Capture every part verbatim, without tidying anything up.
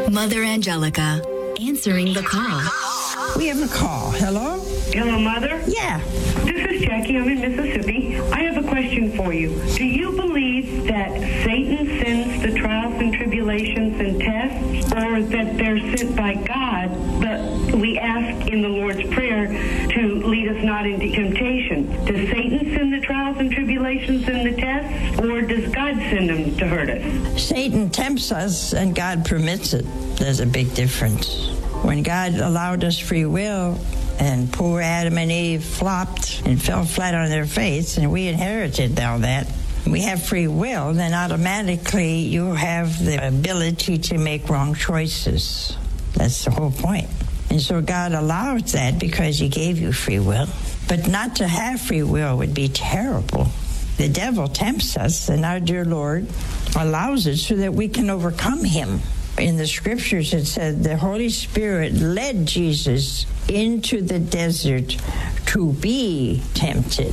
Mother Angelica, answering the call. We have a call. Hello? Hello, Mother? Yeah. This is Jackie. I'm in Mississippi. I have a question for you. Do you believe that Satan sends the trials and tribulations and tests, or that they're sent by God, but we ask in the Lord's Prayer to lead us not into temptation? Does Satan send the trials and tribulations and the tests, or does God send them to hurt us? Satan tempts us and God permits it. There's a big difference. When God allowed us free will, and poor Adam and Eve flopped and fell flat on their face, and we inherited all that. We have free will, then automatically you have the ability to make wrong choices. That's the whole point. And so God allows that because he gave you free will. But not to have free will would be terrible. The devil tempts us, and our dear Lord allows it so that we can overcome him. In the scriptures, it said the Holy Spirit led Jesus into the desert to be tempted.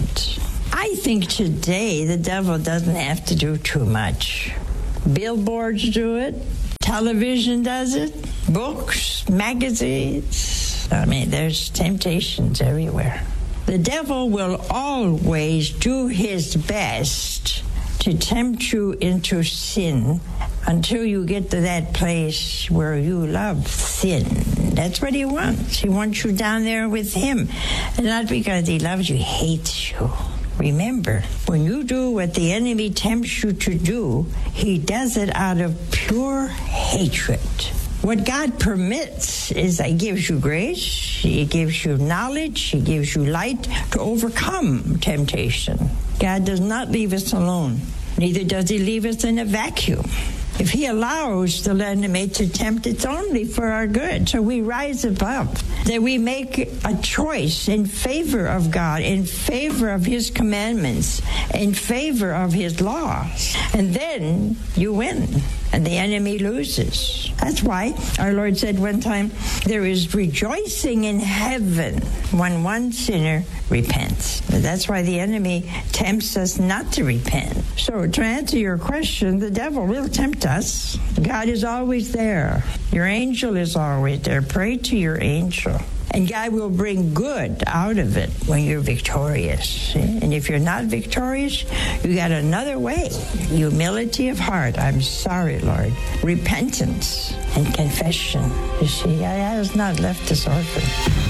I think today the devil doesn't have to do too much. Billboards do it. Television does it. Books, magazines. I mean, there's temptations everywhere. The devil will always do his best to tempt you into sin until you get to that place where you love sin. That's what he wants. He wants you down there with him. And not because he loves you, he hates you. Remember, when you do what the enemy tempts you to do, he does it out of pure hatred. What God permits is that he gives you grace, he gives you knowledge, he gives you light to overcome temptation. God does not leave us alone. Neither does he leave us in a vacuum. If he allows the enemy to tempt, it's only for our good. So we rise above, that we make a choice in favor of God, in favor of his commandments, in favor of his laws. And then you win, and the enemy loses. That's why our Lord said one time, there is rejoicing in heaven when one sinner repents. That's why the enemy tempts us not to repent. So to answer your question, the devil will tempt us. God is always there. Your angel is always there. Pray to your angel. And God will bring good out of it when you're victorious. See? And if you're not victorious, you got another way. Humility of heart. I'm sorry, Lord. Repentance and confession. You see, I has not left us orphan.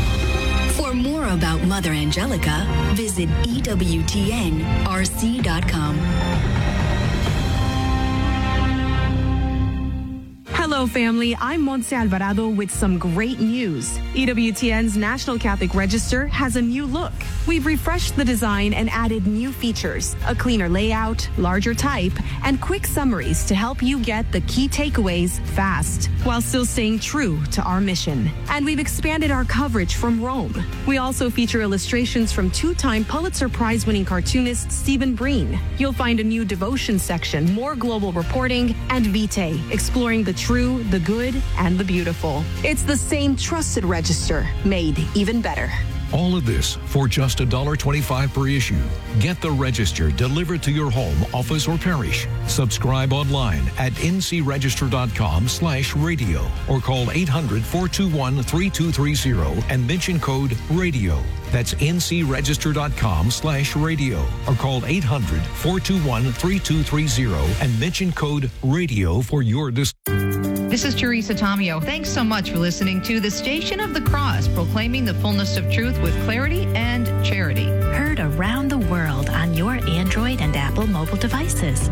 For more about Mother Angelica, visit E W T N R C dot com. Hello, family. I'm Montse Alvarado with some great news. E W T N's National Catholic Register has a new look. We've refreshed the design and added new features, a cleaner layout, larger type, and quick summaries to help you get the key takeaways fast, while still staying true to our mission. And we've expanded our coverage from Rome. We also feature illustrations from two-time Pulitzer Prize-winning cartoonist Stephen Breen. You'll find a new devotion section, more global reporting, and Vitae, exploring the true, the good, and the beautiful. It's the same trusted register, made even better. All of this for just one dollar twenty-five per issue. Get the Register delivered to your home, office, or parish. Subscribe online at ncregister.com slash radio or call eight hundred, four two one, three two three zero and mention code RADIO. That's ncregister.com slash radio or call eight hundred, four two one, three two three zero and mention code RADIO for your dis- This is Teresa Tomeo. Thanks so much for listening to the Station of the Cross, proclaiming the fullness of truth with clarity and charity. Heard around the world on your Android and Apple mobile devices.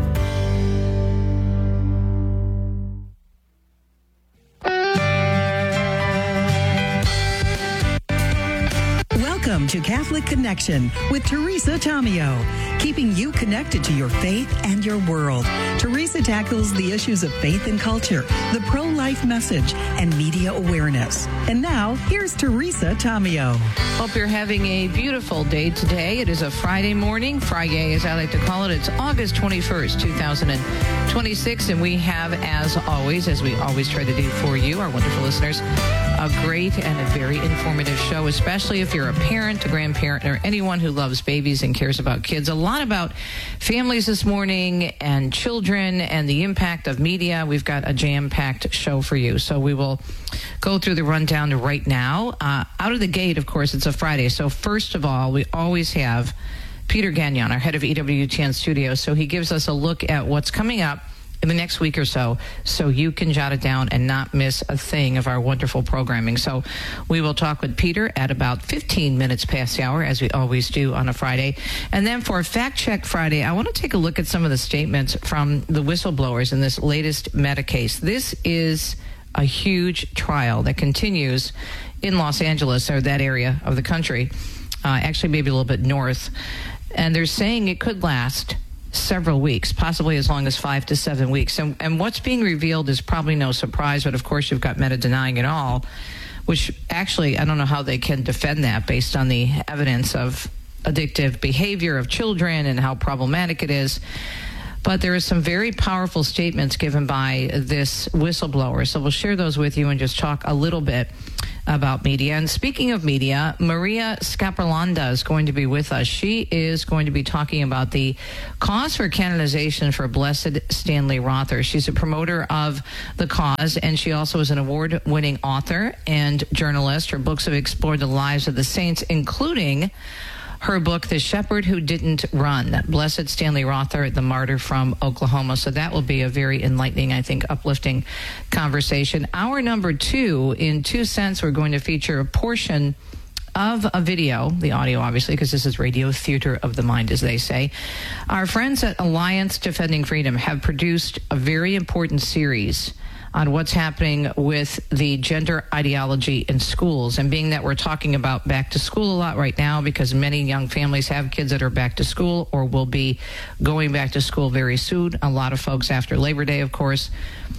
Welcome to Catholic Connection with Teresa Tomeo, keeping you connected to your faith and your world. Teresa tackles the issues of faith and culture, the pro-life message, and media awareness. And now, here's Teresa Tomeo. Hope you're having a beautiful day today. It is a Friday morning, Friday as I like to call it. It's August twenty-first, two thousand twenty-six, and we have, as always, as we always try to do for you, our wonderful listeners, a great and a very informative show, especially if you're a parent parent, a grandparent, or anyone who loves babies and cares about kids. A lot about families this morning and children and the impact of media. We've got a jam-packed show for you. So we will go through the rundown right now. Uh, out of the gate, of course, it's a Friday. So first of all, we always have Peter Gagnon, our head of E W T N Studios. So he gives us a look at what's coming up in the next week or so, so you can jot it down and not miss a thing of our wonderful programming. So we will talk with Peter at about fifteen minutes past the hour, as we always do on a Friday. And then for Fact Check Friday, I want to take a look at some of the statements from the whistleblowers in this latest Meta case. This is a huge trial that continues in Los Angeles, or that area of the country, uh, actually maybe a little bit north. And they're saying it could last several weeks, possibly as long as five to seven weeks. And, and what's being revealed is probably no surprise, but of course you've got Meta denying it all, which actually I don't know how they can defend that based on the evidence of addictive behavior of children and how problematic it is. But there are some very powerful statements given by this whistleblower. So we'll share those with you and just talk a little bit about media. And speaking of media, Maria Scaparlanda is going to be with us. She is going to be talking about the cause for canonization for Blessed Stanley Rother. She's a promoter of the cause, and she also is an award-winning author and journalist. Her books have explored the lives of the saints, including her book, The Shepherd Who Didn't Run, Blessed Stanley Rother, the martyr from Oklahoma. So that will be a very enlightening, I think, uplifting conversation. Hour number two, in Two Cents, we're going to feature a portion of a video, the audio obviously, because this is radio theater of the mind, as they say. Our friends at Alliance Defending Freedom have produced a very important series on what's happening with the gender ideology in schools. And being that we're talking about back to school a lot right now, because many young families have kids that are back to school or will be going back to school very soon, a lot of folks after Labor Day, of course,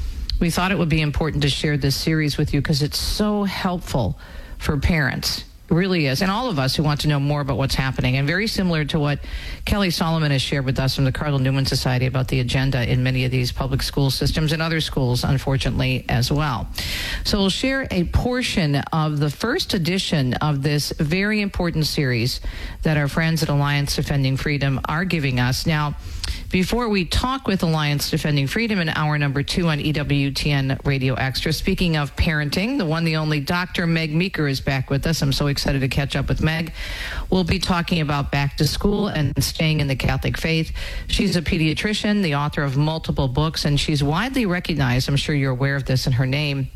we thought it would be important to share this series with you because it's so helpful for parents. It really is. And all of us who want to know more about what's happening. And very similar to what Kelly Solomon has shared with us from the Cardinal Newman Society about the agenda in many of these public school systems and other schools, unfortunately, as well. So we'll share a portion of the first edition of this very important series that our friends at Alliance Defending Freedom are giving us. Now, before we talk with Alliance Defending Freedom in hour number two on E W T N Radio Extra, speaking of parenting, the one, the only Doctor Meg Meeker is back with us. I'm so excited to catch up with Meg. We'll be talking about back to school and staying in the Catholic faith. She's a pediatrician, the author of multiple books, and she's widely recognized, I'm sure you're aware of this in her name,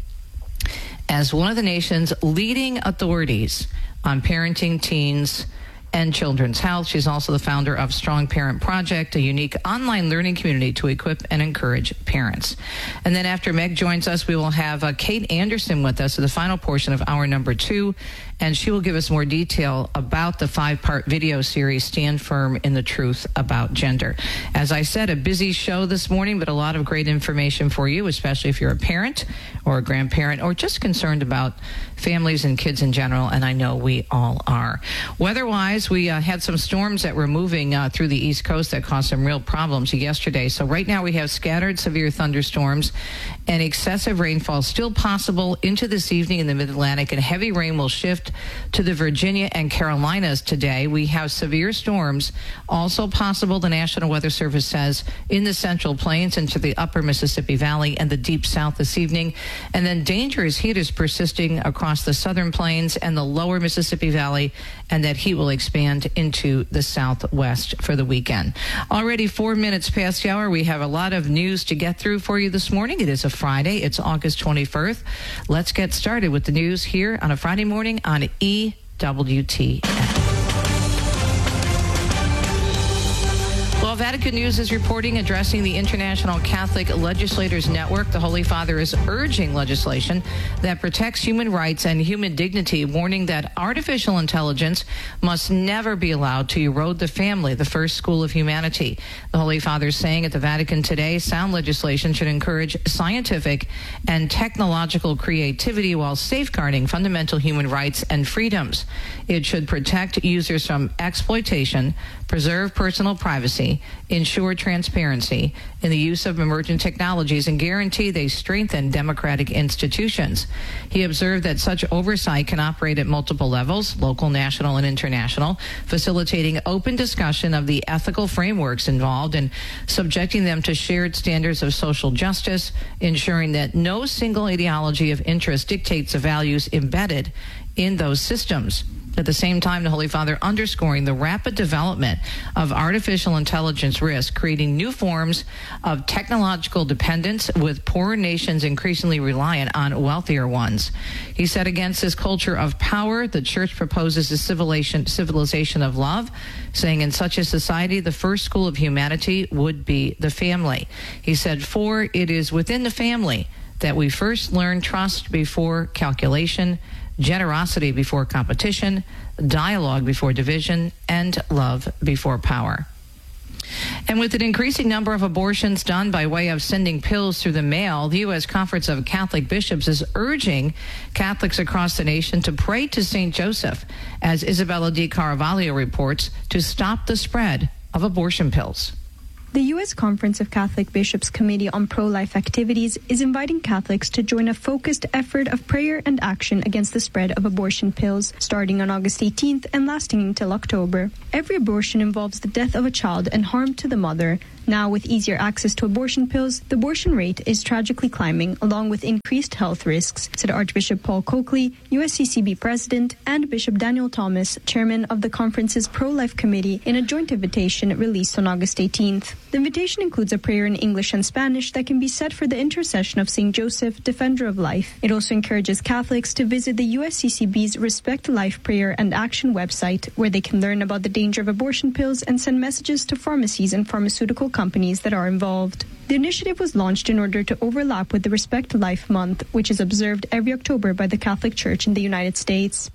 as one of the nation's leading authorities on parenting, teens, and children's health. She's also the founder of Strong Parent Project, a unique online learning community to equip and encourage parents. And then after Meg joins us, we will have uh, Kate Anderson with us for the final portion of hour number two, and she will give us more detail about the five-part video series, Stand Firm in the Truth About Gender. As I said, a busy show this morning, but a lot of great information for you, especially if you're a parent or a grandparent or just concerned about families and kids in general, and I know we all are. Weather-wise, we uh, had some storms that were moving uh, through the East Coast that caused some real problems yesterday. So right now we have scattered severe thunderstorms and excessive rainfall still possible into this evening in the Mid-Atlantic, and heavy rain will shift to the Virginia and Carolinas today. We have severe storms also possible, the National Weather Service says, in the Central Plains into the upper Mississippi Valley and the Deep South this evening. And then dangerous heat is persisting across the Southern Plains and the lower Mississippi Valley, and that heat will expand into the Southwest for the weekend. Already four minutes past the hour. We have a lot of news to get through for you this morning. It is a Friday. It's August twenty-first. Let's get started with the news here on a Friday morning on E W T N. Well, Vatican News is reporting, addressing the International Catholic Legislators Network. The Holy Father is urging legislation that protects human rights and human dignity, warning that artificial intelligence must never be allowed to erode the family, the first school of humanity. The Holy Father is saying at the Vatican today, sound legislation should encourage scientific and technological creativity while safeguarding fundamental human rights and freedoms. It should protect users from exploitation, preserve personal privacy, ensure transparency in the use of emerging technologies, and guarantee they strengthen democratic institutions. He observed that such oversight can operate at multiple levels, local, national, and international, facilitating open discussion of the ethical frameworks involved and subjecting them to shared standards of social justice, ensuring that no single ideology of interest dictates the values embedded in those systems. At the same time, the Holy Father underscoring the rapid development of artificial intelligence risk, creating new forms of technological dependence, with poorer nations increasingly reliant on wealthier ones. He said, against this culture of power, the Church proposes a civilization, civilization of love, saying in such a society, the first school of humanity would be the family. He said, for it is within the family that we first learn trust before calculation, generosity before competition, dialogue before division, and love before power. And with an increasing number of abortions done by way of sending pills through the mail, the U S Conference of Catholic Bishops is urging Catholics across the nation to pray to Saint Joseph, as Isabella Di Carvalho reports, to stop the spread of abortion pills. The U S Conference of Catholic Bishops Committee on Pro-Life Activities is inviting Catholics to join a focused effort of prayer and action against the spread of abortion pills, starting on August eighteenth and lasting until October. Every abortion involves the death of a child and harm to the mother. Now, with easier access to abortion pills, the abortion rate is tragically climbing, along with increased health risks, said Archbishop Paul Coakley, U S C C B President, and Bishop Daniel Thomas, Chairman of the conference's Pro-Life Committee, in a joint invitation released on August eighteenth. The invitation includes a prayer in English and Spanish that can be said for the intercession of Saint Joseph, Defender of Life. It also encourages Catholics to visit the U S C C B's Respect Life Prayer and Action website, where they can learn about the danger of abortion pills and send messages to pharmacies and pharmaceutical companies that are involved. The initiative was launched in order to overlap with the Respect Life Month, which is observed every October by the Catholic Church in the United States.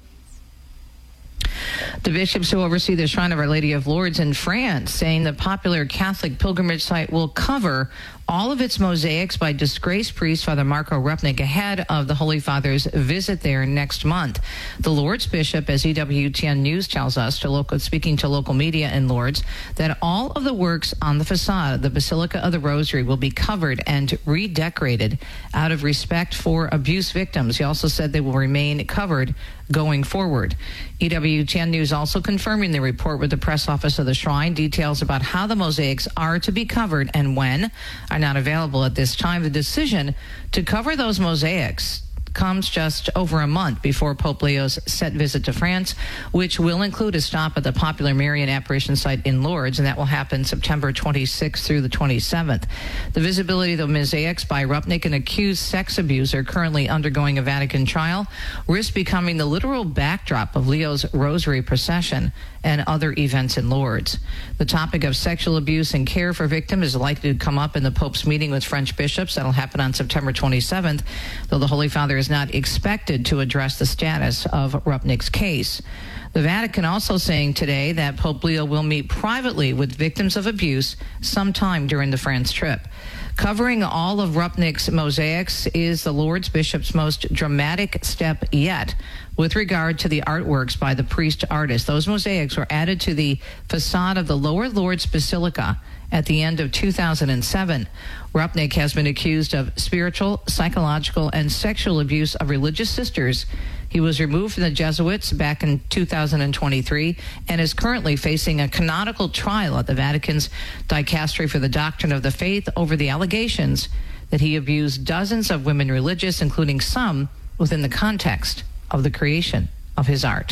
The bishops who oversee the Shrine of Our Lady of Lourdes in France saying the popular Catholic pilgrimage site will cover all of its mosaics by disgraced priest Father Marco Rupnik ahead of the Holy Father's visit there next month. The Lourdes bishop, as E W T N News tells us, to local, speaking to local media in Lourdes, that all of the works on the facade of the Basilica of the Rosary will be covered and redecorated out of respect for abuse victims. He also said they will remain covered going forward. E W T N News also confirming the report with the press office of the shrine. Details about how the mosaics are to be covered and when are not available at this time. The decision to cover those mosaics comes just over a month before Pope Leo's set visit to France, which will include a stop at the popular Marian Apparition site in Lourdes, and that will happen September twenty-sixth through the twenty-seventh. The visibility of the mosaics by Rupnik, an accused sex abuser currently undergoing a Vatican trial, risks becoming the literal backdrop of Leo's Rosary procession and other events in Lourdes. The topic of sexual abuse and care for victims is likely to come up in the Pope's meeting with French bishops. That'll happen on September twenty-seventh, though the Holy Father is not expected to address the status of Rupnik's case. The Vatican also saying today that Pope Leo will meet privately with victims of abuse sometime during the France trip. Covering all of Rupnik's mosaics is the Lourdes bishop's most dramatic step yet with regard to the artworks by the priest artist. Those mosaics were added to the facade of the Lower Lourdes Basilica at the end of two thousand seven. Rupnik has been accused of spiritual, psychological, and sexual abuse of religious sisters. He was removed from the Jesuits back in two thousand twenty-three and is currently facing a canonical trial at the Vatican's Dicastery for the Doctrine of the Faith over the allegations that he abused dozens of women religious, including some within the context of the creation of his art.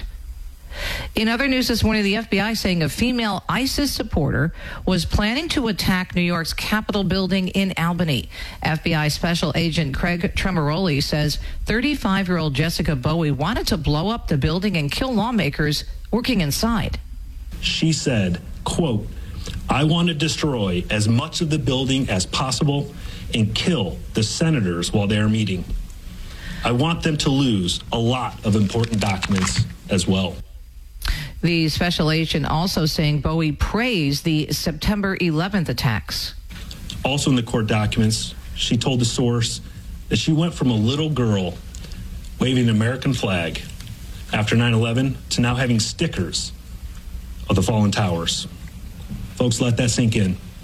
In other news this morning, the F B I saying a female ISIS supporter was planning to attack New York's Capitol building in Albany. F B I Special Agent Craig Tremoroli says thirty-five-year-old Jessica Bowie wanted to blow up the building and kill lawmakers working inside. She said, quote, "I want to destroy as much of the building as possible and kill the senators while they're meeting. I want them to lose a lot of important documents as well." The special agent also saying Bowie praised the September eleventh attacks. Also in the court documents, she told the source that she went from a little girl waving an American flag after nine eleven to now having stickers of the fallen towers. Folks, let that sink in.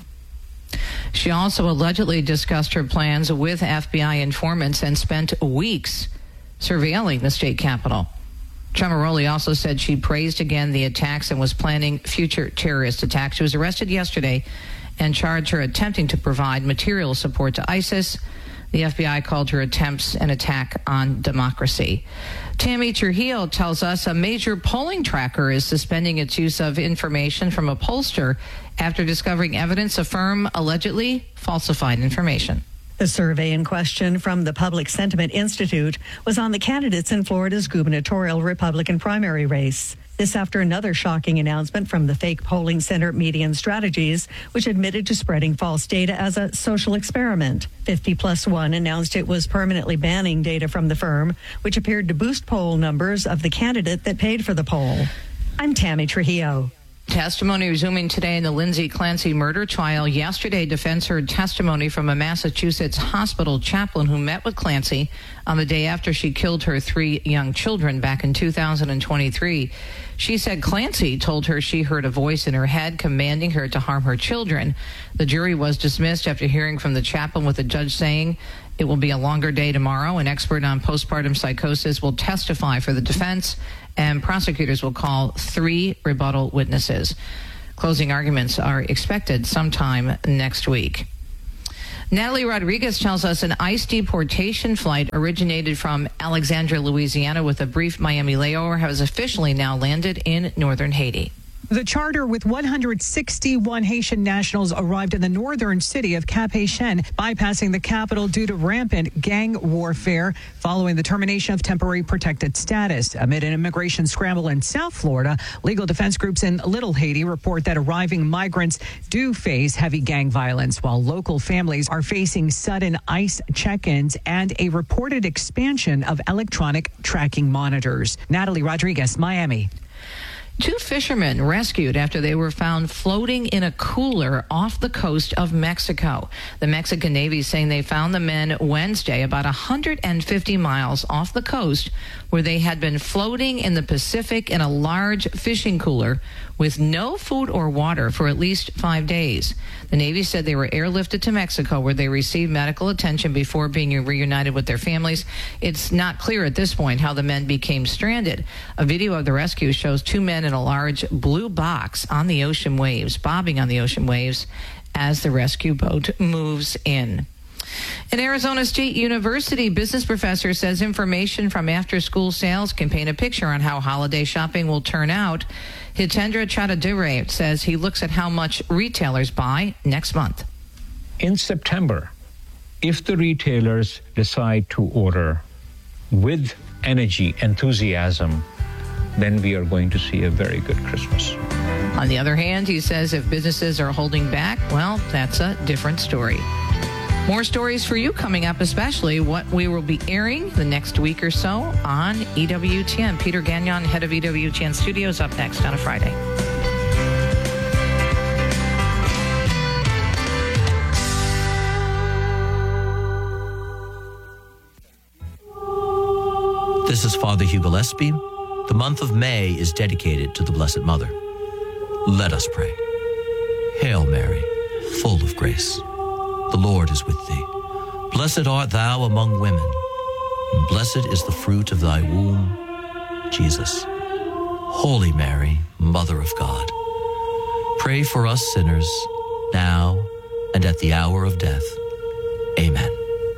She also allegedly discussed her plans with F B I informants and spent weeks surveilling the state capitol. Tremaroli also said she praised again the attacks and was planning future terrorist attacks. She was arrested yesterday and charged her attempting to provide material support to ISIS. The F B I called her attempts an attack on democracy. Tammy Trujillo tells us a major polling tracker is suspending its use of information from a pollster after discovering evidence a firm allegedly falsified information. The survey in question from the Public Sentiment Institute was on the candidates in Florida's gubernatorial Republican primary race. This after another shocking announcement from the fake polling center Median Strategies, which admitted to spreading false data as a social experiment. fifty plus one announced it was permanently banning data from the firm, which appeared to boost poll numbers of the candidate that paid for the poll. I'm Tammy Trujillo. Testimony resuming today in the Lindsay Clancy murder trial. Yesterday, defense heard testimony from a Massachusetts hospital chaplain who met with Clancy on the day after she killed her three young children back in two thousand twenty-three. She said Clancy told her she heard a voice in her head commanding her to harm her children. The jury was dismissed after hearing from the chaplain, with the judge saying it will be a longer day tomorrow. An expert on postpartum psychosis will testify for the defense, and prosecutors will call three rebuttal witnesses. Closing arguments are expected sometime next week. Natalie Rodriguez tells us an ICE deportation flight originated from Alexandria, Louisiana, with a brief Miami layover has officially now landed in northern Haiti. The charter with one hundred sixty-one Haitian nationals arrived in the northern city of Cap-Haïtien, bypassing the capital due to rampant gang warfare following the termination of temporary protected status. Amid an immigration scramble in South Florida, legal defense groups in Little Haiti report that arriving migrants do face heavy gang violence, while local families are facing sudden ICE check-ins and a reported expansion of electronic tracking monitors. Natalie Rodriguez, Miami. Two fishermen rescued after they were found floating in a cooler off the coast of Mexico. The Mexican Navy is saying they found the men Wednesday about one hundred fifty miles off the coast, where they had been floating in the Pacific in a large fishing cooler with no food or water for at least five days. The Navy said they were airlifted to Mexico, where they received medical attention before being reunited with their families. It's not clear at this point how the men became stranded. A video of the rescue shows two men in a large blue box on the ocean waves, bobbing on the ocean waves as the rescue boat moves in. An Arizona State University business professor says information from after-school sales can paint a picture on how holiday shopping will turn out. Hitendra Chattadure says he looks at how much retailers buy next month. In September, if the retailers decide to order with energy, enthusiasm, then we are going to see a very good Christmas. On the other hand, he says if businesses are holding back, well, that's a different story. More stories for you coming up, especially what we will be airing the next week or so on E W T N. Peter Gagnon, head of E W T N Studios, up next on a Friday. This is Father Hugh Gillespie. The month of May is dedicated to the Blessed Mother. Let us pray. Hail Mary, full of grace. The Lord is with thee. Blessed art thou among women, and blessed is the fruit of thy womb, Jesus. Holy Mary, Mother of God, pray for us sinners, now and at the hour of death. Amen.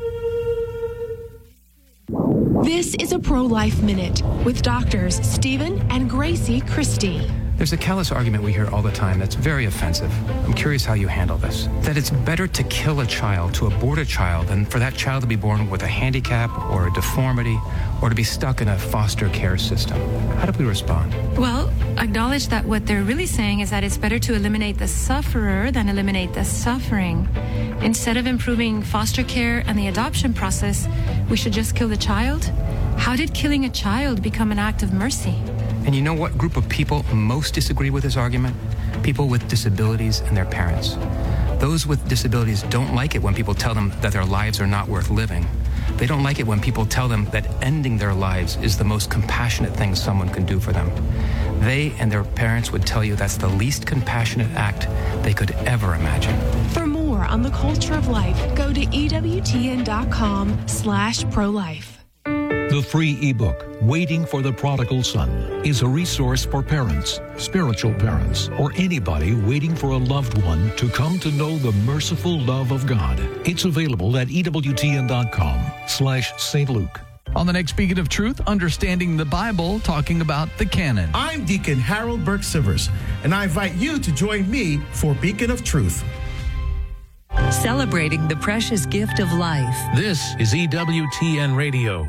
This is a Pro-Life Minute with doctors Stephen and Gracie Christie. There's a callous argument we hear all the time that's very offensive. I'm curious how you handle this. That it's better to kill a child, to abort a child, than for that child to be born with a handicap or a deformity or to be stuck in a foster care system. How do we respond? Well, acknowledge that what they're really saying is that it's better to eliminate the sufferer than eliminate the suffering. Instead of improving foster care and the adoption process, we should just kill the child? How did killing a child become an act of mercy? And you know what group of people most disagree with this argument? People with disabilities and their parents. Those with disabilities don't like it when people tell them that their lives are not worth living. They don't like it when people tell them that ending their lives is the most compassionate thing someone can do for them. They and their parents would tell you that's the least compassionate act they could ever imagine. For more more on the culture of life, go to ewtn.com slash pro-life. The free ebook, Waiting for the Prodigal Son, is a resource for parents, spiritual parents, or anybody waiting for a loved one to come to know the merciful love of God. It's available at ewtn.com slash Saint Luke. On the next Beacon of Truth, Understanding the Bible, talking about the canon. I'm Deacon Harold Burke-Sivers, and I invite you to join me for Beacon of Truth. Celebrating the precious gift of life. This is E W T N Radio.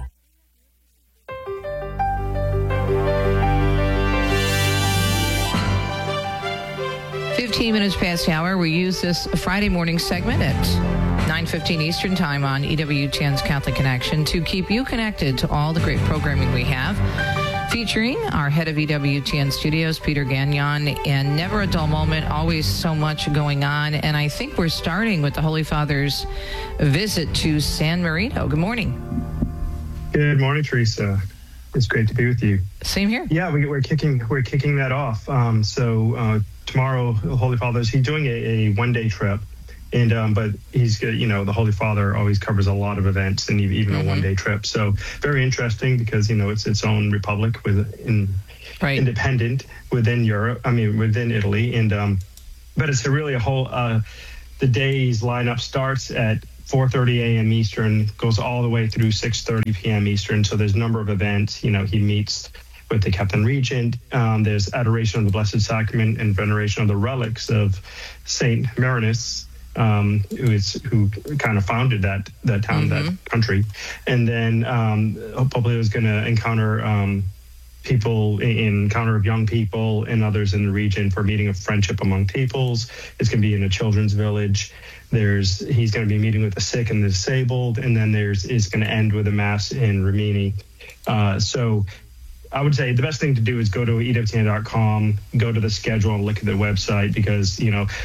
fifteen minutes past the hour. We use this Friday morning segment at nine fifteen Eastern Time on E W T N's Catholic Connection to keep you connected to all the great programming we have, featuring our head of E W T N Studios, Peter Gagnon, and never a dull moment, always so much going on. And I think we're starting with the Holy Father's visit to San Marino. Good morning. Good morning, Teresa. It's great to be with you. Same here. Yeah, we, we're kicking we're kicking that off. Um, so uh, tomorrow, the Holy Father's he's doing a, a one day trip, and um, but he's you know the Holy Father always covers a lot of events and even mm-hmm. a one day trip. So very interesting because you know it's its own republic with in, right. independent within Europe. I mean within Italy, and um, but it's a really a whole. Uh, the day's lineup starts at four thirty a.m. Eastern, goes all the way through six thirty p.m. Eastern. So there's a number of events. You know, he meets with the Captain Regent. Um, there's adoration of the Blessed Sacrament and veneration of the relics of Saint Marinus, um, who is who kind of founded that that town, mm-hmm. that country. And then um, Pope Leo is going to encounter um, people in encounter of young people and others in the region for a meeting of friendship among peoples. It's going to be in a children's village. There's he's going to be meeting with the sick and the disabled, and then there's is going to end with a mass in Rimini. Uh, so I would say the best thing to do is go to E W T N dot com, go to the schedule and look at the website because, you know,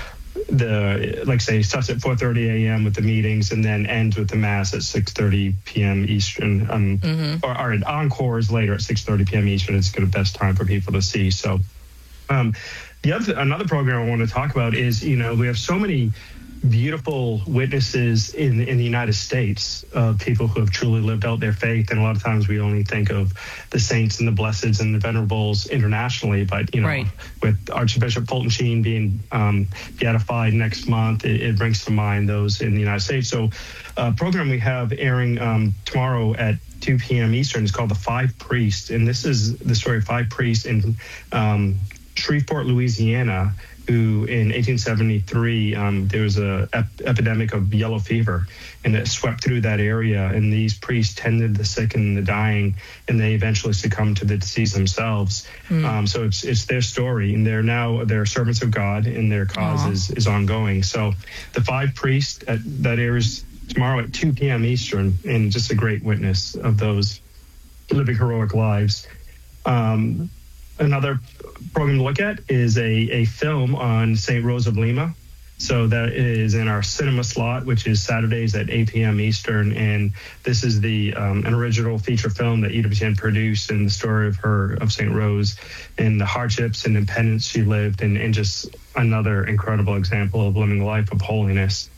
the like I say, it starts at four thirty a.m. with the meetings and then ends with the mass at six thirty p.m. Eastern. Um, mm-hmm. or, or encores later at six thirty p.m. Eastern. It's the best time for people to see. So um, the other another program I want to talk about is, you know, we have so many beautiful witnesses in in the United States of people who have truly lived out their faith, and a lot of times we only think of the saints and the blesseds and the venerables internationally, but you know, right. with Archbishop Fulton Sheen being um, beatified next month, it, it brings to mind those in the United States. So a program we have airing um, tomorrow at two p.m. Eastern is called The Five Priests, and this is the story of five priests in um, Shreveport, Louisiana, who in eighteen seventy-three, um, there was a ep- epidemic of yellow fever, and it swept through that area. And these priests tended the sick and the dying, and they eventually succumbed to the disease themselves. Mm. Um, so it's it's their story, and they're now they're servants of God, and their cause is, is ongoing. So the five priests at, that airs tomorrow at two p.m. Eastern, and just a great witness of those living heroic lives. Um, Another program to look at is a, a film on Saint Rose of Lima. So that is in our cinema slot, which is Saturdays at eight p.m. Eastern. And this is the um, an original feature film that E W T N produced, and the story of her, of Saint Rose, and the hardships and impediments she lived, and, and just another incredible example of living a life of holiness.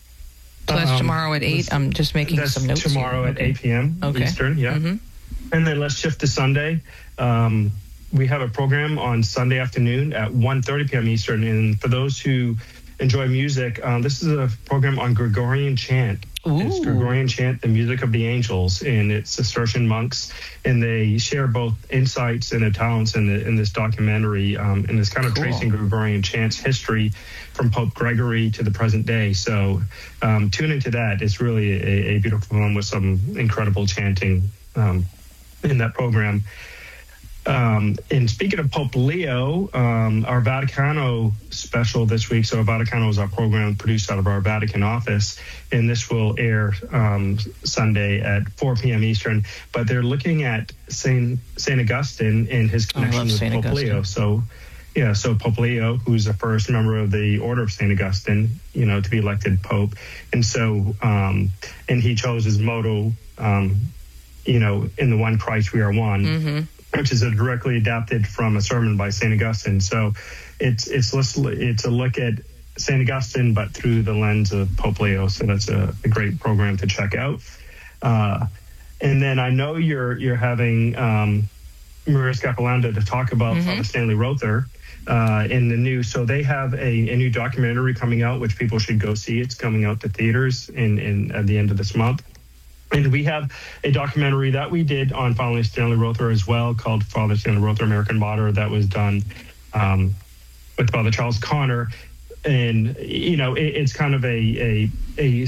So that's um, tomorrow at eight. I'm just making that's some notes tomorrow here. at Okay. eight p.m. Okay. Eastern, yeah. Mm-hmm. And then let's shift to Sunday. Um, we have a program on Sunday afternoon at one thirty p.m. Eastern. And for those who enjoy music, um, this is a program on Gregorian chant. Ooh. It's Gregorian chant, the music of the angels, and it's Cistercian monks, and they share both insights and their talents in, the, in this documentary, um, and it's kind of cool. Tracing Gregorian chant's history from Pope Gregory to the present day. So um, tune into that. It's really a, a beautiful film with some incredible chanting um, in that program. Um, and speaking of Pope Leo, um, our Vaticano special this week, so Vaticano is our program produced out of our Vatican office, and this will air um, Sunday at four p.m. Eastern, but they're looking at Saint Saint Augustine and his connection with Saint Pope Augustine. Leo. So, yeah, so Pope Leo, who's the first member of the Order of Saint Augustine, you know, to be elected Pope. And so, um, and he chose his motto, um, you know, in the one Christ we are one. Mm-hmm. Which is a directly adapted from a sermon by Saint Augustine. So it's it's it's a look at Saint Augustine, but through the lens of Pope Leo. So that's a, a great program to check out. Uh, and then I know you're you're having um, Maria Scapolanda to talk about mm-hmm. Father Stanley Rother uh, in the new. So they have a, a new documentary coming out, which people should go see. It's coming out to theaters in, in at the end of this month. And we have a documentary that we did on Father Stanley Rother as well, called Father Stanley Rother, American Martyr, that was done um, with Father Charles Connor. And, you know, it, it's kind of a, a, a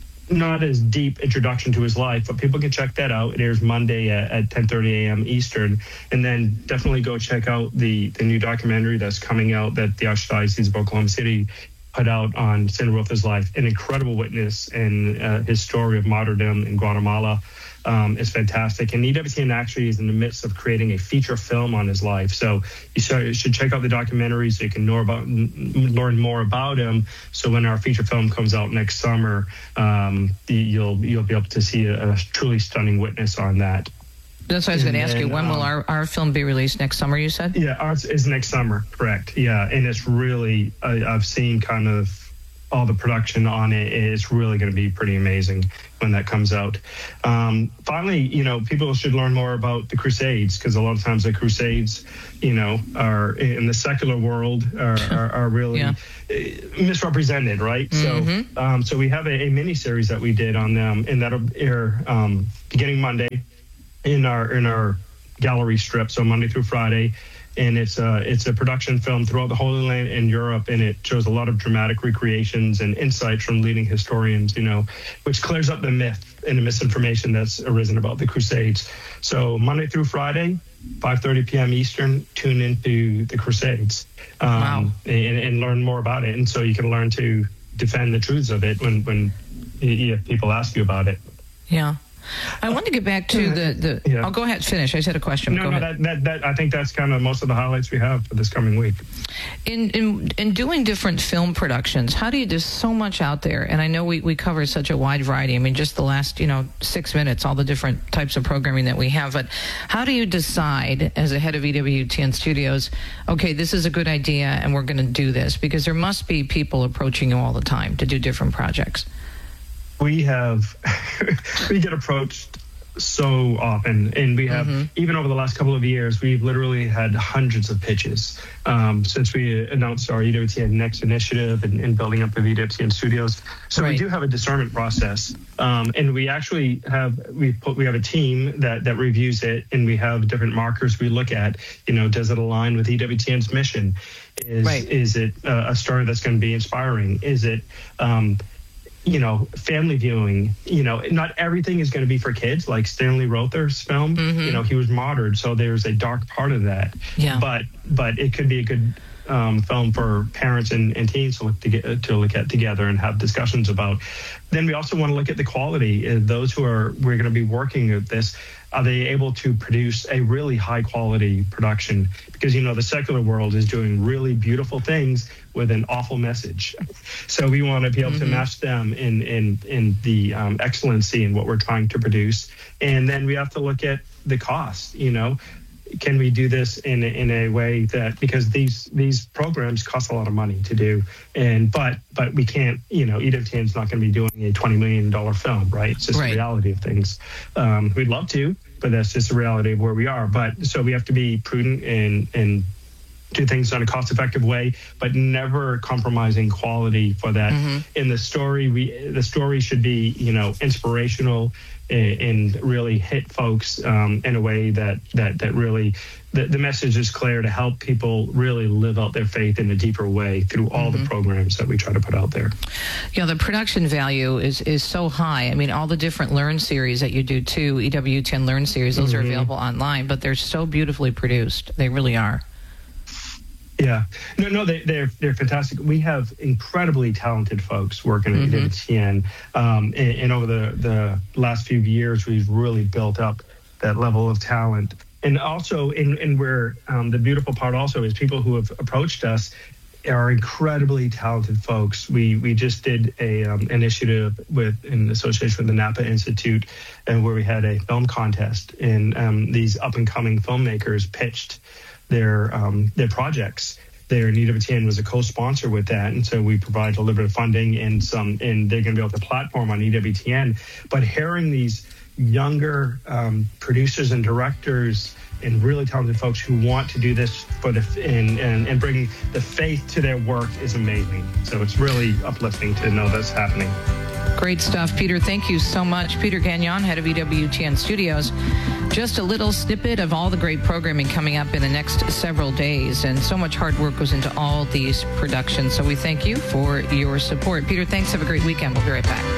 not as deep introduction to his life, but people can check that out. It airs Monday at, at ten thirty a.m. Eastern. And then definitely go check out the, the new documentary that's coming out that the Archdiocese of Oklahoma City put out on Stanley Rother's life. An incredible witness, and uh, his story of martyrdom in Guatemala um, is fantastic. And E W T N actually is in the midst of creating a feature film on his life. So you should check out the documentary so you can know about, learn more about him. So when our feature film comes out next summer, um, you'll you'll be able to see a, a truly stunning witness on that. That's what I was going to ask then, you. When um, will our, our film be released? Next summer, you said? Yeah, ours is next summer, correct. Yeah, and it's really, I, I've seen kind of all the production on it. It's really going to be pretty amazing when that comes out. Um, finally, you know, people should learn more about the Crusades, because a lot of times the Crusades, you know, are in the secular world are, are, are really yeah. misrepresented, right? Mm-hmm. So, um, so we have a, a mini series that we did on them, and that'll air um, beginning Monday in our in our gallery strip, so Monday through Friday. And it's a, it's a production film throughout the Holy Land and Europe, and it shows a lot of dramatic recreations and insights from leading historians, you know, which clears up the myth and the misinformation that's arisen about the Crusades. So Monday through Friday, five thirty p.m. Eastern, tune into the Crusades um, wow. and, and learn more about it. And so you can learn to defend the truths of it when, when you know, people ask you about it. Yeah. I want to get back to the, the yeah. oh, go ahead, finish. I said a question. No, go no, ahead. That, that, that, I think that's kind of most of the highlights we have for this coming week. In, in in doing different film productions, how do you, there's so much out there, and I know we, we cover such a wide variety. I mean, just the last, you know, six minutes, all the different types of programming that we have, but how do you decide as a head of E W T N Studios, okay, this is a good idea and we're going to do this? Because there must be people approaching you all the time to do different projects. We have, we get approached so often, and we have, mm-hmm. even over the last couple of years, we've literally had hundreds of pitches um, since we announced our E W T N Next initiative and, and building up of E W T N Studios. So right. we do have a discernment process, um, and we actually have we put we have a team that that reviews it, and we have different markers we look at. You know, does it align with E W T N's mission? Is right. is it uh, a story that's going to be inspiring? Is it um, you know, family viewing? You know, not everything is going to be for kids, like Stanley Rother's film. Mm-hmm. You know, he was martyred, so there's a dark part of that. Yeah. But but it could be a good um, film for parents and, and teens to look, to, get, to look at together and have discussions about. Then we also want to look at the quality. Uh, those who are we're going to be working at this, are they able to produce a really high quality production? Because, you know, the secular world is doing really beautiful things with an awful message. So we want to be able mm-hmm. to match them in in in the um, excellency in what we're trying to produce. And then we have to look at the cost. You know, can we do this in in a way that, because these these programs cost a lot of money to do, and but but we can't, you know, E W T N's not going to be doing a twenty million dollars film, right? It's just right. the reality of things. Um, we'd love to, but that's just the reality of where we are. But so we have to be prudent and and do things in a cost-effective way, but never compromising quality for that. Mm-hmm. In the story, we the story should be, you know, inspirational and, and really hit folks um, in a way that that that really the, the message is clear to help people really live out their faith in a deeper way through all mm-hmm. the programs that we try to put out there. Yeah, the production value is is so high. I mean, all the different Learn series that you do too, E W T N Learn series, those mm-hmm. are available online, but they're so beautifully produced. They really are. Yeah, no, no, they, they're they're fantastic. We have incredibly talented folks working at mm-hmm. E W T N, um, and, and over the, the last few years, we've really built up that level of talent. And also, in, in where um, the beautiful part also is people who have approached us are incredibly talented folks. We we just did a um, initiative with in association with the Napa Institute, and where we had a film contest, and um, these up and coming filmmakers pitched their um, their projects, there, and E W T N was a co-sponsor with that, and so we provide a little bit of funding and some, and they're going to be able to platform on E W T N. But hearing these younger um, producers and directors and really talented folks who want to do this for the and, and and bring the faith to their work is amazing. So it's really uplifting to know that's happening. Great stuff, Peter. Thank you so much. Peter Gagnon, head of E W T N Studios. Just a little snippet of all the great programming coming up in the next several days. And so much hard work goes into all these productions. So we thank you for your support. Peter, thanks. Have a great weekend. We'll be right back.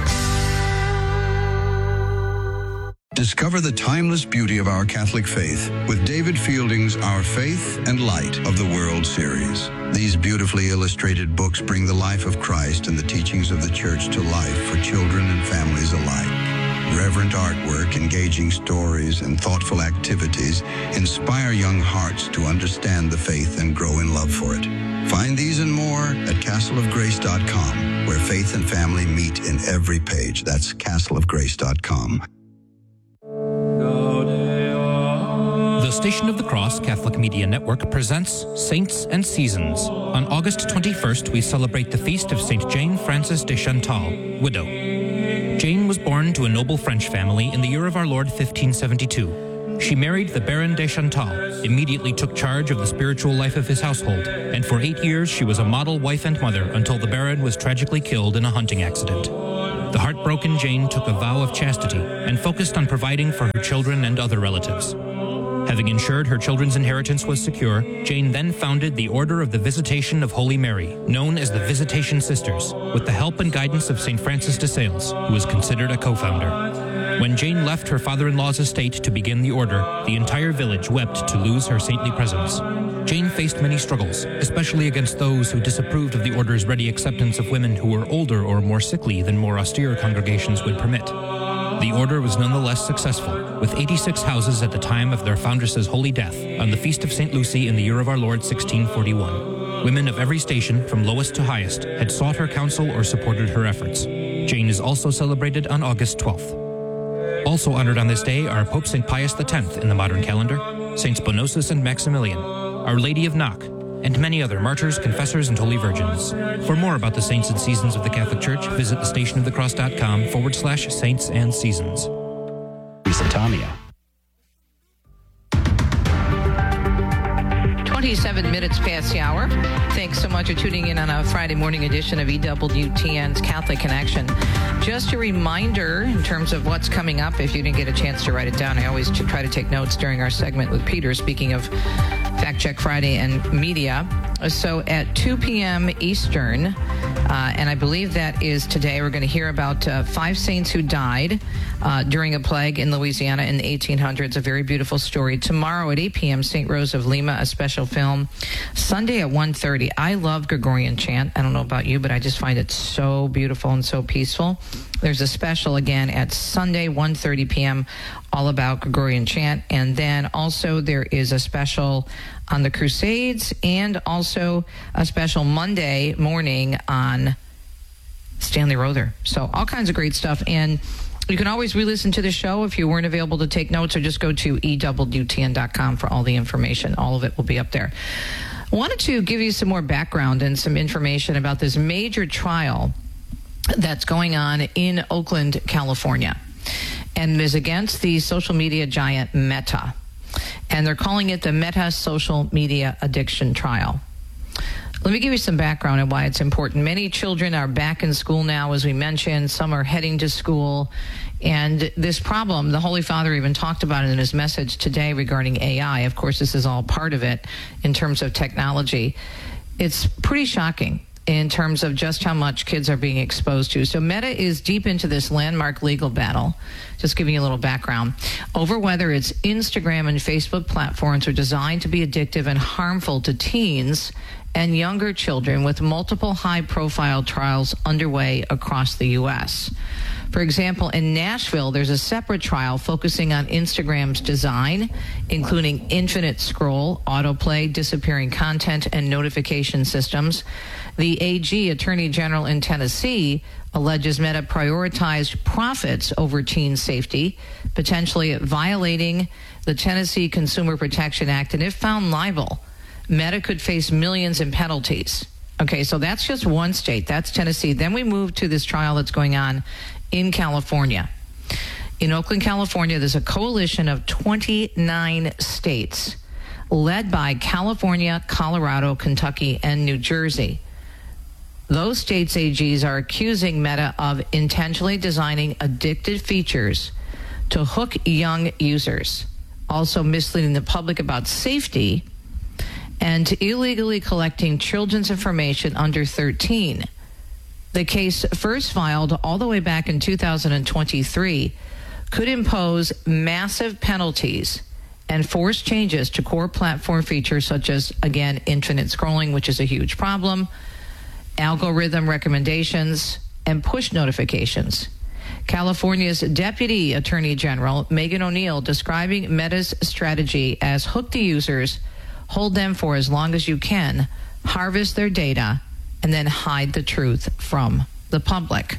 Discover the timeless beauty of our Catholic faith with David Fielding's Our Faith and Light of the World series. These beautifully illustrated books bring the life of Christ and the teachings of the Church to life for children and families alike. Reverent artwork, engaging stories, and thoughtful activities inspire young hearts to understand the faith and grow in love for it. Find these and more at castle of grace dot com, where faith and family meet in every page. That's castle of grace dot com. The Station of the Cross Catholic Media Network presents Saints and Seasons. On August twenty-first, we celebrate the feast of Saint Jane Frances de Chantal, widow. Jane was born to a noble French family in the year of our Lord fifteen seventy-two. She married the Baron de Chantal, immediately took charge of the spiritual life of his household, and for eight years she was a model wife and mother until the Baron was tragically killed in a hunting accident. The heartbroken Jane took a vow of chastity and focused on providing for her children and other relatives. Having ensured her children's inheritance was secure, Jane then founded the Order of the Visitation of Holy Mary, known as the Visitation Sisters, with the help and guidance of Saint Francis de Sales, who was considered a co-founder. When Jane left her father-in-law's estate to begin the order, the entire village wept to lose her saintly presence. Jane faced many struggles, especially against those who disapproved of the order's ready acceptance of women who were older or more sickly than more austere congregations would permit. The order was nonetheless successful, with eighty-six houses at the time of their foundress's holy death on the Feast of Saint Lucy in the year of our Lord sixteen forty-one. Women of every station, from lowest to highest, had sought her counsel or supported her efforts. Jane is also celebrated on August twelfth. Also honored on this day are Pope Saint Pius the tenth in the modern calendar, Saints Bonosus and Maximilian, Our Lady of Knock, and many other martyrs, confessors, and holy virgins. For more about the saints and seasons of the Catholic Church, visit thestationofthecross.com forward slash saints and seasons. Teresa Tomeo. twenty-seven minutes past the hour. Thanks so much for tuning in on a Friday morning edition of E W T N's Catholic Connection. Just a reminder in terms of what's coming up, if you didn't get a chance to write it down. I always try to take notes during our segment with Peter, speaking of Fact Check Friday and media. So at two p.m. Eastern, uh, and I believe that is today, we're going to hear about uh, five saints who died uh, during a plague in Louisiana in the eighteen hundreds. A very beautiful story. Tomorrow at eight p.m., Saint Rose of Lima, a special film. Sunday at one thirty, I love Gregorian chant. I don't know about you, but I just find it so beautiful and so peaceful. There's a special again at Sunday, one thirty p.m., all about Gregorian chant. And then also there is a special on the Crusades and also a special Monday morning on Stanley Rother. So all kinds of great stuff. And you can always re-listen to the show if you weren't available to take notes, or just go to E W T N dot com for all the information. All of it will be up there. I wanted to give you some more background and some information about this major trial that's going on in Oakland, California, and is against the social media giant Meta. And they're calling it the Meta Social Media Addiction Trial. Let me give you some background on why it's important. Many children are back in school now, as we mentioned. Some are heading to school. And this problem, the Holy Father even talked about it in his message today regarding A I. Of course, this is all part of it in terms of technology. It's pretty shocking in terms of just how much kids are being exposed to. So Meta is deep into this landmark legal battle. Just giving you a little background over whether its Instagram and Facebook platforms are designed to be addictive and harmful to teens and younger children, with multiple high-profile trials underway across the U S. For example, in Nashville, there's a separate trial focusing on Instagram's design, including infinite scroll, autoplay, disappearing content, and notification systems. The A G, Attorney General in Tennessee, alleges Meta prioritized profits over teen safety, potentially violating the Tennessee Consumer Protection Act, and if found liable, Meta could face millions in penalties. Okay, so that's just one state. That's Tennessee. Then we move to this trial that's going on in California. In Oakland, California, there's a coalition of twenty-nine states led by California, Colorado, Kentucky, and New Jersey. Those states' A Gs are accusing Meta of intentionally designing addictive features to hook young users, also misleading the public about safety, and illegally collecting children's information under thirteen. The case, first filed all the way back in two thousand twenty-three, could impose massive penalties and force changes to core platform features such as, again, infinite scrolling, which is a huge problem, algorithm recommendations, and push notifications. California's Deputy Attorney General, Megan O'Neill, describing Meta's strategy as hook the users, hold them for as long as you can, harvest their data, and then hide the truth from the public.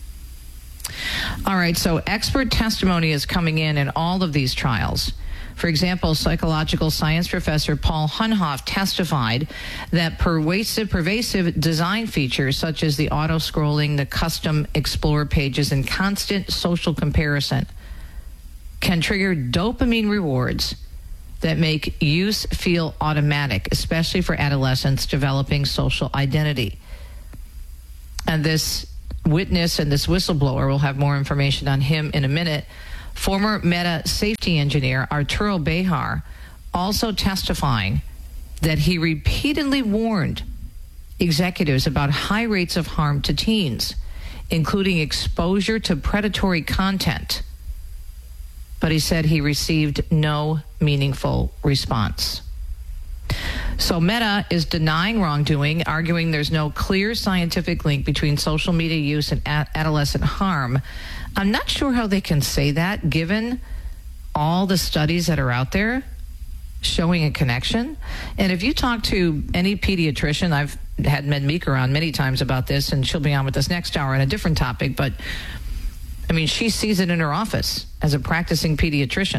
All right, so expert testimony is coming in in all of these trials. For example, psychological science professor Paul Hunhoff testified that pervasive, pervasive design features such as the auto-scrolling, the custom explore pages, and constant social comparison can trigger dopamine rewards that make use feel automatic, especially for adolescents developing social identity. And this witness and this whistleblower, we'll have more information on him in a minute, former Meta safety engineer Arturo Bejar, also testifying that he repeatedly warned executives about high rates of harm to teens, including exposure to predatory content. But he said he received no meaningful response. So Meta is denying wrongdoing, arguing there's no clear scientific link between social media use and ad- adolescent harm. I'm not sure how they can say that, given all the studies that are out there showing a connection. And if you talk to any pediatrician, I've had Med Meeker on many times about this, and she'll be on with us next hour on a different topic, but I mean, she sees it in her office as a practicing pediatrician.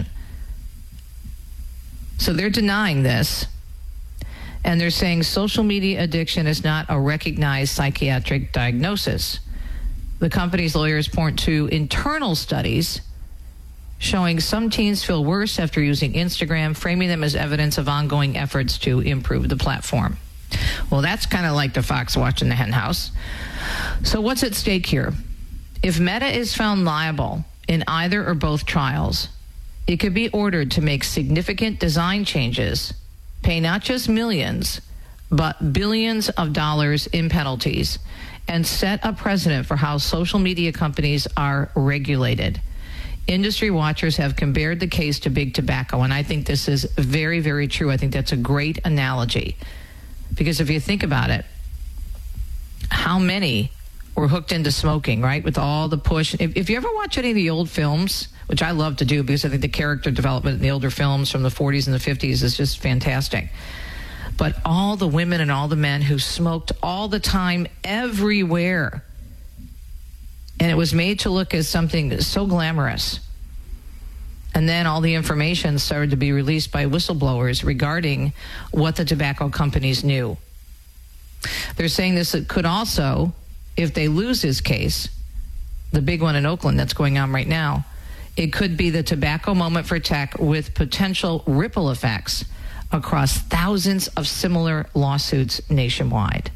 So they're denying this. And they're saying social media addiction is not a recognized psychiatric diagnosis. The company's lawyers point to internal studies showing some teens feel worse after using Instagram, framing them as evidence of ongoing efforts to improve the platform. Well, that's kind of like the fox watching the hen house. So what's at stake here? If Meta is found liable in either or both trials, it could be ordered to make significant design changes, pay not just millions, but billions of dollars in penalties, and set a precedent for how social media companies are regulated. Industry watchers have compared the case to big tobacco, and I think this is very, very true. I think that's a great analogy. Because if you think about it, how many were hooked into smoking, right? With all the push. If, if you ever watch any of the old films, which I love to do because I think the character development in the older films from the forties and the fifties is just fantastic. But all the women and all the men who smoked all the time everywhere. And it was made to look as something so glamorous. And then all the information started to be released by whistleblowers regarding what the tobacco companies knew. They're saying this could also, if they lose this case, the big one in Oakland that's going on right now, it could be the tobacco moment for tech with potential ripple effects across thousands of similar lawsuits nationwide.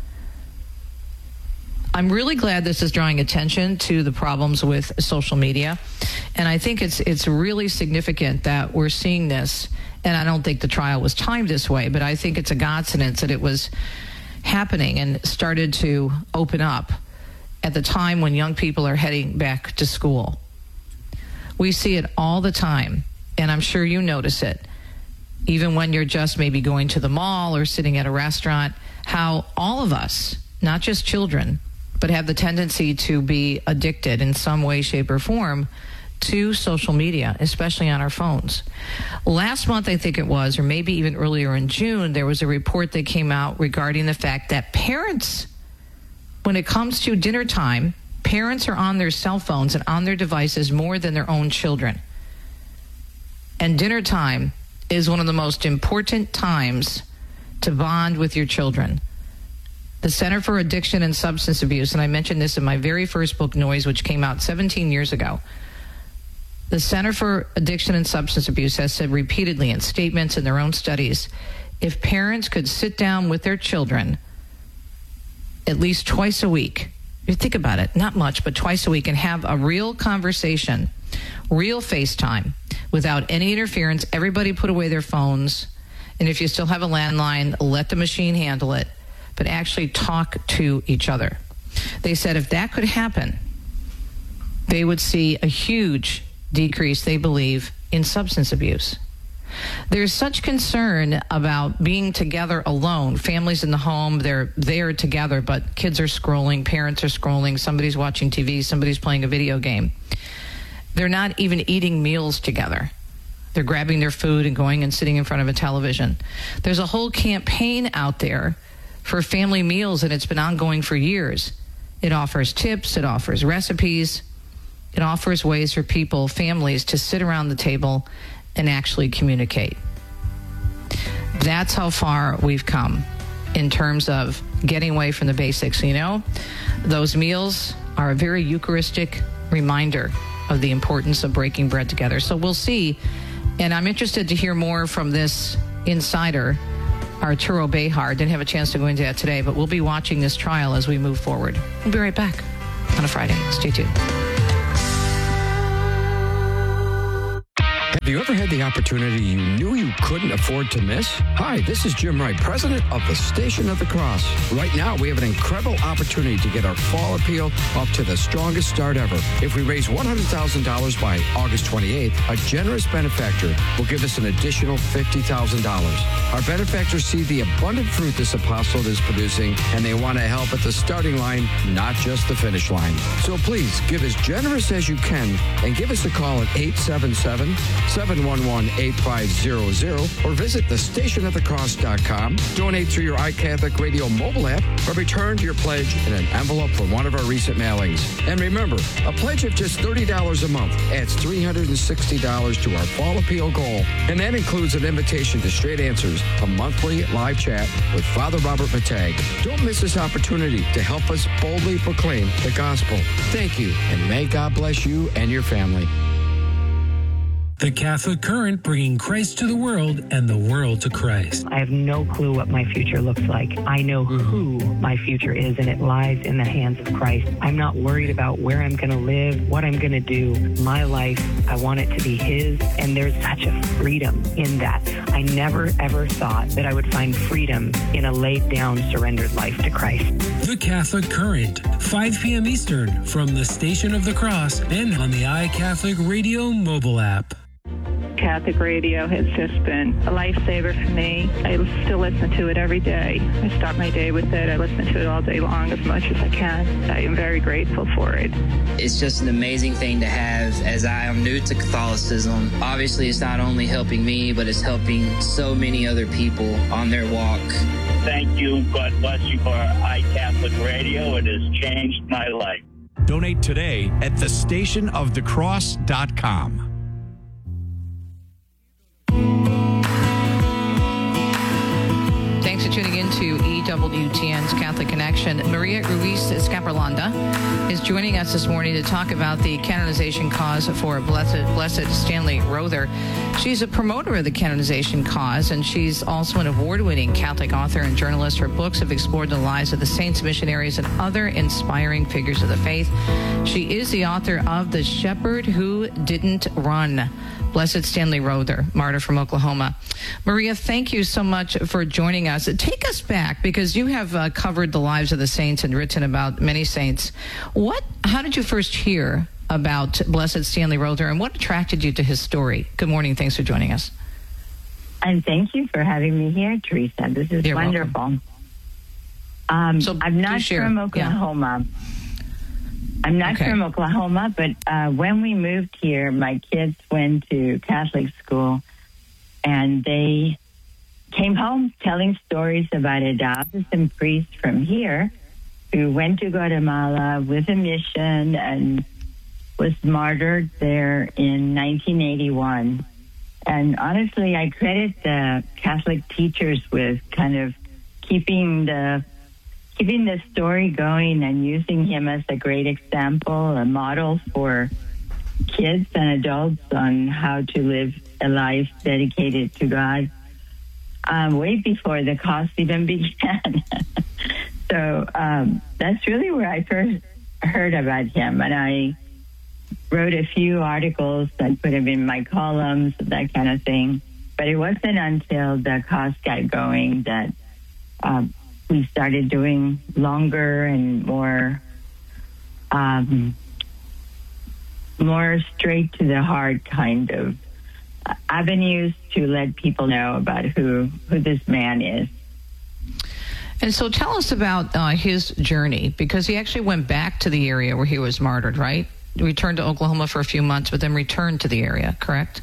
I'm really glad this is drawing attention to the problems with social media. And I think it's it's really significant that we're seeing this. And I don't think the trial was timed this way, but I think it's a coincidence that it was happening and started to open up at the time when young people are heading back to school. We see it all the time, and I'm sure you notice it, even when you're just maybe going to the mall or sitting at a restaurant, how all of us, not just children, but have the tendency to be addicted in some way, shape, or form to social media, especially on our phones. Last month, I think it was, or maybe even earlier in June, there was a report that came out regarding the fact that parents, when it comes to dinner time, parents are on their cell phones and on their devices more than their own children. And dinner time is one of the most important times to bond with your children. The Center for Addiction and Substance Abuse, and I mentioned this in my very first book, Noise, which came out seventeen years ago. The Center for Addiction and Substance Abuse has said repeatedly in statements in their own studies, if parents could sit down with their children at least twice a week, you think about it, not much, but twice a week, and have a real conversation, real FaceTime, without any interference, everybody put away their phones, and if you still have a landline, let the machine handle it, but actually talk to each other. They said if that could happen, they would see a huge decrease, they believe, in substance abuse. There's such concern about being together alone. Families in the home, they're there together, but kids are scrolling, parents are scrolling, somebody's watching T V, somebody's playing a video game. They're not even eating meals together. They're grabbing their food and going and sitting in front of a television. There's a whole campaign out there for family meals, and it's been ongoing for years. It offers tips, it offers recipes, it offers ways for people, families, to sit around the table and actually communicate. That's how far we've come in terms of getting away from the basics. You know, those meals are a very Eucharistic reminder of the importance of breaking bread together. So we'll see. And I'm interested to hear more from this insider, Arturo Bejar. Didn't have a chance to go into that today, but we'll be watching this trial as we move forward. We'll be right back on a Friday. Stay tuned. Have you ever had the opportunity you knew you couldn't afford to miss? Hi, this is Jim Wright, president of the Station of the Cross. Right now, we have an incredible opportunity to get our fall appeal up to the strongest start ever. If we raise one hundred thousand dollars by August twenty-eighth, a generous benefactor will give us an additional fifty thousand dollars. Our benefactors see the abundant fruit this apostolate is producing, and they want to help at the starting line, not just the finish line. So please, give as generous as you can and give us a call at eight seven seven, seven one one, eight five zero zero or visit the station of the cross dot com. Donate through your iCatholic Radio mobile app or return your pledge in an envelope from one of our recent mailings. And remember, a pledge of just thirty dollars a month adds three hundred sixty dollars to our fall appeal goal. And that includes an invitation to Straight Answers, a monthly live chat with Father Robert Matag. Don't miss this opportunity to help us boldly proclaim the gospel. Thank you, and may God bless you and your family. The Catholic Current, bringing Christ to the world and the world to Christ. I have no clue what my future looks like. I know who my future is, and it lies in the hands of Christ. I'm not worried about where I'm going to live, what I'm going to do. My life, I want it to be His, and there's such a freedom in that. I never, ever thought that I would find freedom in a laid-down, surrendered life to Christ. The Catholic Current, five p.m. Eastern, from the Station of the Cross and on the iCatholic Radio mobile app. Catholic radio has just been a lifesaver for me. I still listen to it every day. I start my day with it. I listen to it all day long as much as I can. I am very grateful for it. It's just an amazing thing to have, as I am new to Catholicism. Obviously, it's not only helping me, but it's helping so many other people on their walk. Thank you. God bless you for iCatholic Radio. It has changed my life. Donate today at the station of the cross dot com. Thanks for tuning in to E W T N's Catholic Connection. Maria Ruiz Escaparlanda is joining us this morning to talk about the canonization cause for Blessed, Blessed Stanley Rother. She's a promoter of the canonization cause, and she's also an award-winning Catholic author and journalist. Her books have explored the lives of the saints, missionaries, and other inspiring figures of the faith. She is the author of The Shepherd Who Didn't Run, Blessed Stanley Rother, martyr from Oklahoma. Maria, thank you so much for joining us. Take us back, because you have uh, covered the lives of the saints and written about many saints. What? How did you first hear about Blessed Stanley Rother, and what attracted you to his story? Good morning. Thanks for joining us. And thank you for having me here, Teresa. This is You're wonderful. Um, so I'm not from Oklahoma. Yeah. I'm not okay. from Oklahoma, but uh, when we moved here, my kids went to Catholic school, and they came home telling stories about a diocesan priest from here who went to Guatemala with a mission and was martyred there in nineteen eighty-one. And honestly, I credit the Catholic teachers with kind of keeping the keeping the story going and using him as a great example, a model for kids and adults on how to live a life dedicated to God, um, way before the cost even began. So um, that's really where I first heard about him, and I wrote a few articles and put them in my columns, that kind of thing. But it wasn't until the cost got going that um, we started doing longer and more um, more straight to the heart kind of avenues to let people know about who, who this man is. And so tell us about uh, his journey, because he actually went back to the area where he was martyred, right? Returned to Oklahoma for a few months, but then returned to the area, correct?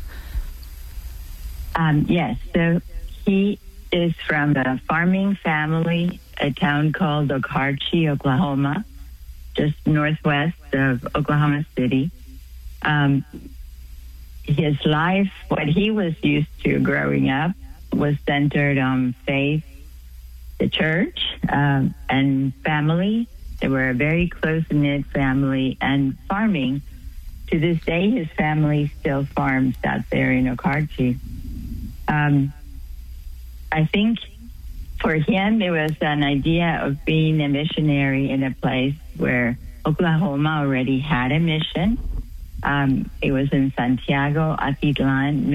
Um, yes. So he is from a farming family, a town called Okarche, Oklahoma, just northwest of Oklahoma City. Um, his life, what he was used to growing up, was centered on faith, the church, um, and family. They were a very close-knit family, and farming. To this day, his family still farms out there in Okarche. Um, I think for him, it was an idea of being a missionary in a place where Oklahoma already had a mission. Um, it was in Santiago, Atitlan,